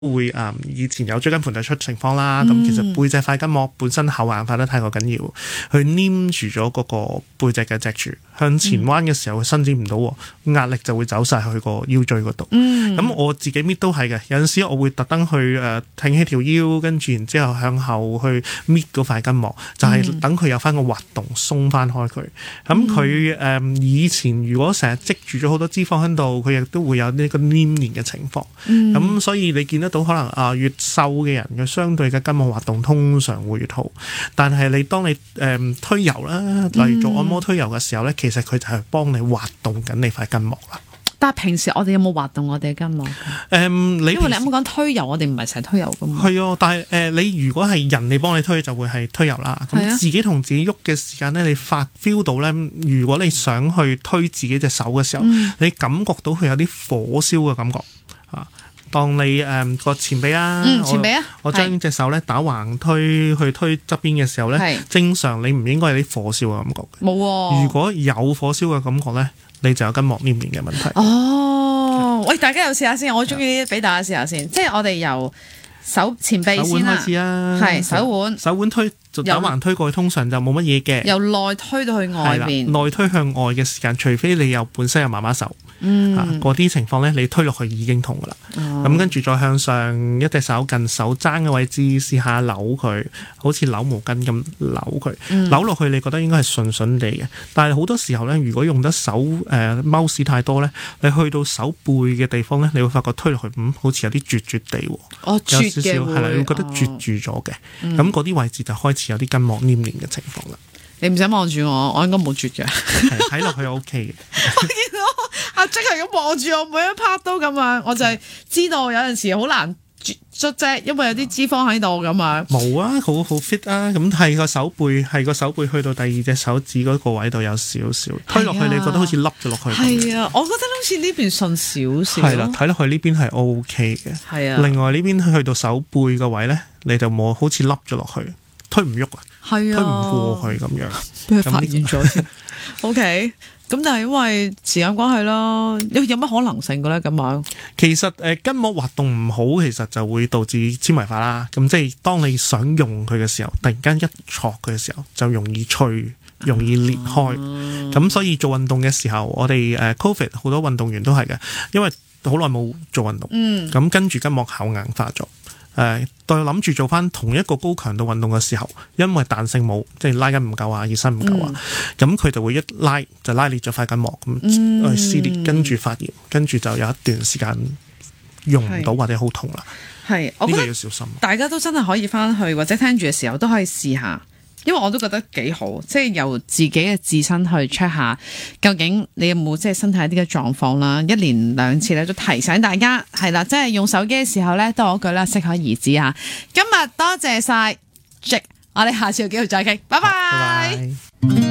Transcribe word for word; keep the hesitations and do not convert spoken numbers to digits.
會誒、嗯、以前有椎間盤突出情況啦，咁、嗯、其實背脊塊筋膜本身後硬化得太過緊要，佢黏住咗嗰個背脊嘅脊柱，向前彎嘅時候伸展唔到，壓力就會走晒去個腰椎嗰度。咁、嗯、我自己搣都係嘅，有陣時我會特登去誒挺起條腰，跟住然之後向後去搣嗰塊筋膜，就係等佢有翻個滑動，鬆翻開佢。咁佢誒以前如果成日積住咗好多脂肪喺度，佢亦都會有呢個黏連嘅情況。咁、嗯、所以你見得到可能啊越瘦嘅人嘅相對嘅筋膜滑動通常會越好，但係你當你誒、嗯、推油啦，例如做按摩推油嘅時候咧、嗯，其實佢就係幫你滑動緊你塊筋膜啦。 但係平時我哋有冇滑動我哋嘅筋膜？誒、 嗯，你因為你啱啱講推油，我哋唔係成日推油噶嘛。係啊，但係誒、呃，你如果係人哋幫你推，就會係推油啦。咁、啊、自己同自己喐嘅時間咧，你發 feel 到咧，如果你想去推自己隻手嘅時候、嗯，你感覺到佢有啲火燒嘅感覺啊。當你誒個、呃、前臂啊， 嗯、前臂啊， 我將隻手咧打橫推去推側邊嘅時候咧，正常你唔應該有啲火燒嘅感覺。冇、啊。如果有火燒嘅感覺咧，你就有筋膜黏連嘅問題。 哦，喂，大家又試下先，我中意俾大家試下先，即係我哋由手前臂先啦， 手腕開始啊， 係手腕， 手腕推就打橫推過去，通常就冇乜嘢嘅。由內推到去外邊， 內推向外嘅時間，除非你有本身有媽媽手。嗯，嗰、啊、啲情況咧，你推落去已經痛噶啦。咁、哦、跟住再向上一隻手近手踭嘅位置試下扭佢，好似扭毛巾咁扭佢、嗯。扭落去你覺得應該係順順地嘅，但係好多時候咧，如果用得手誒踎屎太多咧，你去到手背嘅地方咧，你會發覺推落去嗯好似有啲絕絕地喎。 哦， 有少少係啦，你會覺得絕住咗嘅。咁嗰啲位置就開始有啲筋膜黏連嘅情況啦。 你唔使望住我，我應該冇絕嘅。 睇落去 O K 嘅。 我見到阿 Jack 係咁望住我，每一 part 都咁樣，我就係知道有陣時好難絕啫，因為有啲脂肪喺度咁樣。冇啊，好好 fit 啊！咁係個手背，係個手背去到第二隻手指嗰個位度有少少推落去，你覺得好似凹咗落去。係啊，我覺得好似呢邊順少少。係啦， 睇落去呢邊係 O K 嘅。係啊。另外呢邊去到手背個位咧，你就冇好似凹咗落去，推唔喐啊。係啊，推唔過去咁樣， 俾佢發現咗先。O K，咁但係因為時間關係啦，有有乜可能性嘅咧？咁樣其實誒筋膜滑動唔好，其實就會導致纖維化啦。咁即係當你想用佢嘅時候，突然間一挫佢嘅時候，就容易脆，容易裂開。咁、嗯、所以做運動嘅時候，我哋誒 Covid 好多運動員都係嘅，因為好耐冇做運動，咁、嗯、跟住筋膜後硬化咗。誒、呃，到諗住做翻同一個高強度運動嘅時候，因為彈性冇，即係拉筋唔夠啊，熱身唔夠啊，咁、嗯、佢就會一拉就拉裂咗塊筋膜，咁、嗯、去撕裂，跟住發炎，跟住就有一段時間用唔到或者好痛啦。係，我覺得呢個要小心。大家都真係可以翻去或者聽住嘅時候都可以試下。因為我都覺得幾好，即係由自己嘅自身去 check 下，究竟你有冇即係身體一啲嘅狀況啦。一連兩次咧，都提醒大家係啦，即係用手機嘅時候咧，都我句啦，適可而止啊。今日多謝晒 Jack，我哋下次有機會再傾，拜拜。